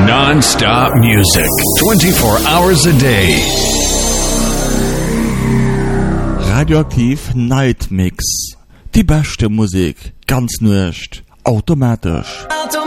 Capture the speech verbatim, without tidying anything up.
Non-stop music, twenty-four hours a day. Radioaktiv Night Mix. Die beste Musik, ganz nicht automatisch.